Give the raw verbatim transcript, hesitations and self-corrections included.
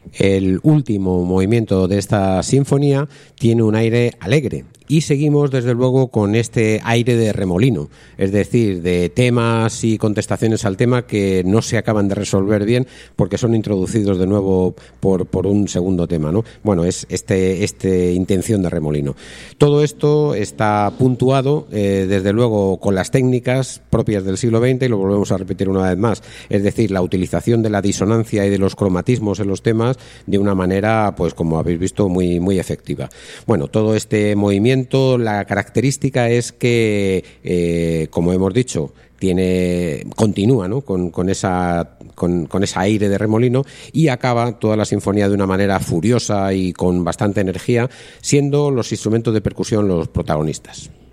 El último movimiento de esta sinfonía tiene un aire alegre y seguimos desde luego con este aire de remolino, es decir, de temas y contestaciones al tema que no se acaban de resolver bien porque son introducidos de nuevo por, por un segundo tema, ¿no? Bueno, es este, este intención de remolino. Todo esto está puntuado eh, desde luego con las técnicas propias del siglo veinte y lo volvemos a repetir una vez más, es decir, la utilización de la disonancia y de los cromatismos en los temas de una manera, pues como habéis visto, muy, muy efectiva. Bueno, todo este movimiento, la característica es que, eh, como hemos dicho, tiene continúa, ¿no? con, con esa con, con ese aire de remolino y acaba toda la sinfonía de una manera furiosa y con bastante energía, siendo los instrumentos de percusión los protagonistas.